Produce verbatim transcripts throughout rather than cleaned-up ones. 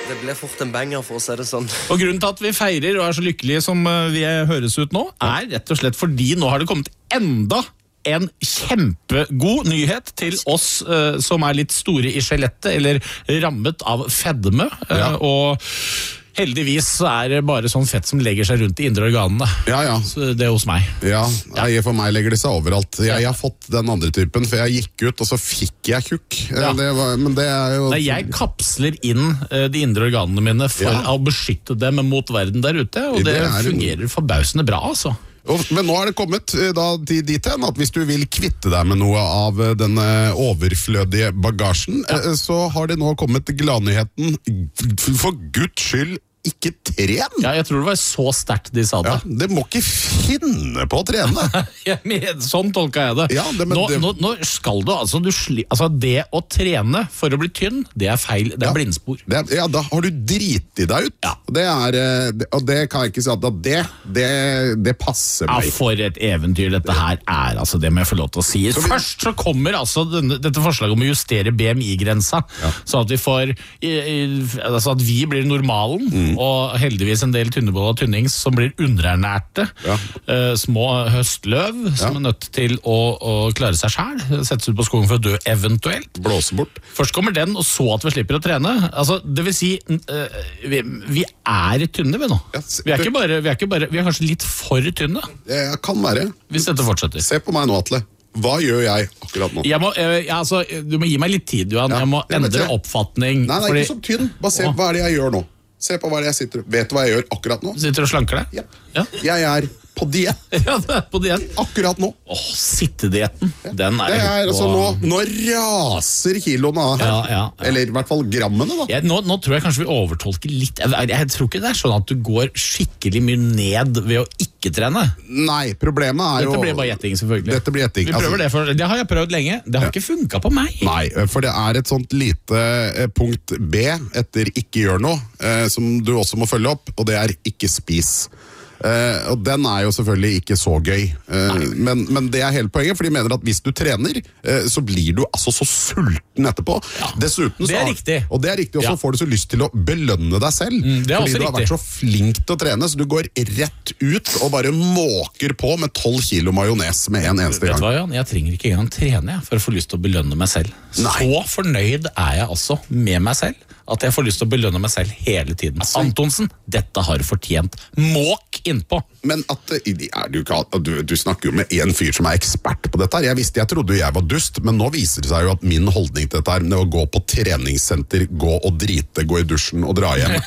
Det ble fort en banger, for å si det sånn. Og grunnen til at vi feirer og er så lykkelige som vi høres ut nå, er rett og slett fordi nå har det kommet enda en kjempegod nyhet til oss uh, som er litt store i skjelettet, eller rammet av fedme, uh, ja. Og heldigvis er det bare sånn fett som legger seg rundt i indre organene. Ja, ja. Så det er hos meg. Ja, jeg, for meg legger det seg overalt. Jeg, jeg har fått den andre typen, for jeg gikk ut, og så fikk jeg kukk. Ja. Det var, men det er jo... Nei, jeg kapsler inn uh, de indre organene mine for ja. Å beskytte dem mot verden der ute, og det, det fungerer en... forbausende bra, altså. Men nå er det kommet da, dit hen at hvis du vil kvitte deg med noe av denne overflødige bagasjen, ja. Så har det nå kommet gladnyheten, for Guds skyld, ikke tren. Ja, jeg tror det var så sterkt de sa det. Ja, det må ikke finne på å trene. Ja, sånn tolker jeg det. Ja, det, nå, det... Nå, nå skal du altså, du sli... altså, det å trene for å bli tynn, det er feil, det er ja. Blindspor. Det er, ja, da har du driti deg ut. Ja. Det er, og det kan jeg ikke si at det, det, det passer meg. Ja, for et eventyr dette her er, altså, det må jeg få lov til å si. Så vi... Først så kommer altså denne, dette forslaget om å justere B M I-grensa, ja. Så at vi får, i, i, altså at vi blir normalen, mm. Og heldigvis en del tynneboll og tynnings som blir underernærte, ja. uh, små høstløv som ja. Er nødt til å, å klare seg selv, settes ut på skogen for å dø eventuelt. Blåse bort. Først kommer den, og så at vi slipper å trene. Altså, det vil si, uh, vi, vi er tynne vi nå. Ja, se, vi, er ikke bare, vi er ikke bare, vi er kanskje litt for tynne. Det kan være. Hvis dette fortsetter. Se på meg nå, Atle. Hva gjør jeg akkurat nå? Jeg må, jeg, altså, du må gi meg litt tid, Johan. Ja, jeg må endre jeg... oppfatning. Nei, nei, fordi... ikke så tynn. Bare se, hva er det jeg gjør nå? Se på hva jeg sitter. Vet du hva jeg gjør akkurat nå? Sitter og slanker deg? Ja. Ja. Jeg er på diett. Ja, det er på diett. Akkurat nå. Åh, sittedietten. Den er... Det er altså nå, nå raser kiloene av her. Ja, ja, ja. Eller i hvert fall grammene da. Jeg, nå, nå tror jeg kanskje vi overtolker litt. Jeg, jeg tror ikke det er sånn at du går skikkelig mye ned ved å ikke trene. Nei, problemet er jo... Dette blir bare gjetting, selvfølgelig. Dette blir gjetting. Vi prøver altså... det, for det har jeg prøvd lenge. Det har ja. Ikke funket på meg. Nei, for det er et sånt lite punkt B etter ikke gjør noe, eh, som du også må følge opp, og det er ikke spis. Uh, og den er jo selvfølgelig ikke så gøy, uh, men, men det er hele poenget, for de mener at hvis du trener, uh, så blir du altså så sulten etterpå. Ja. Dessuten, det er så, riktig. Og det er riktig, og så ja. Får du så lyst til å belønne deg selv, mm, det er fordi du har riktig. Vært så flink til å trene, så du går rett ut og bare måker på med tolv kilo majones med en eneste gang. Vet du hva, Jan? Jeg trenger ikke engang trene jeg, for å få lyst til å belønne meg selv. Nei. Så fornøyd er jeg altså med meg selv, at jeg får lyst til å belønne meg selv hele tiden. Altså, Antonsen, dette har du fortjent. Måk innpå! Men at, er du, du, du snakker jo med en fyr som er ekspert på dette her. Jeg visste, jeg trodde jeg var dust, men nå viser det seg jo at min holdning til dette her, med å gå på treningssenter, gå og drite, gå i dusjen og dra hjem,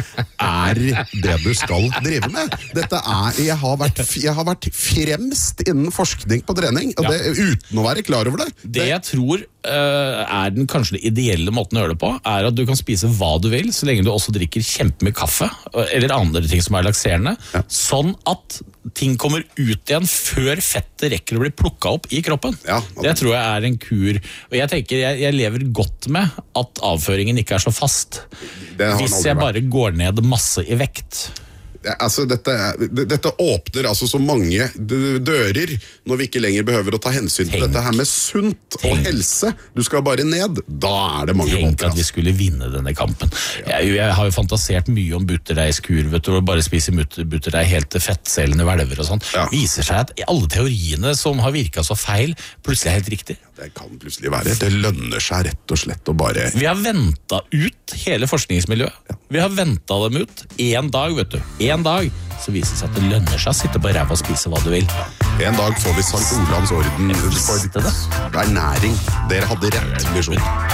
er det du skal drive med. Dette er, jeg har vært, jeg har vært fremst innen forskning på trening, og det, ja. Uten å være klar over det. Det jeg tror uh, er den kanskje den ideelle måten å gjøre det på, er at du kan spise hva du vil, så lenge du også drikker kjempemye kaffe, eller andre ting som er lakserende, ja. Sånn at ting kommer ut igjen før fettet rekker å bli plukket opp i kroppen. Ja, okay. Det tror jeg er en kur. Og jeg tenker, jeg, jeg lever godt med at avføringen ikke er så fast. Hvis jeg bare går ned masse i vekt. Altså, dette, dette åpner altså så mange dører når vi ikke lenger behøver å ta hensyn til dette her med sunt tenk, og helse. Du skal bare ned. Da er det mange Tenk måter, at vi skulle vinne denne kampen. Ja. Jeg, jeg har jo fantasert mye om buttereiskur, vet du, og bare spise butterei helt til fettcellene hvelver og sånn. Ja. Viser seg at alle teoriene som har virket så feil, plutselig er helt riktig. Det kan plutselig være. Det lønner seg rett og slett å bare... Vi har ventet ut hele forskningsmiljøet. Ja. Vi har ventet dem ut en dag, vet du. En dag så viser det seg at det lønner seg å sitte på ræva og spise hva du vil. En dag får vi Sankt Olavs orden for ernæring. Dere hadde rett, visjon.